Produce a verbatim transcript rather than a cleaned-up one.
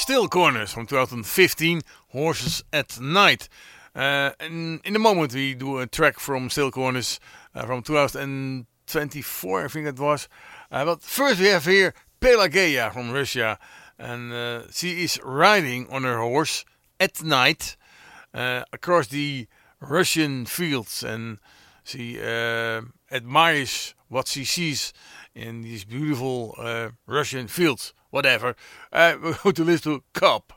Still Corners from twenty fifteen, Horses at Night. Uh, and in the moment we do a track from Still Corners uh, from twenty twenty-four, I think it was. Uh, but first we have here Pelageya from Russia. And uh, she is riding on her horse at night uh, across the Russian fields. And she uh, admires what she sees in these beautiful uh, Russian fields. Whatever. Uh, we go to listen to Cop.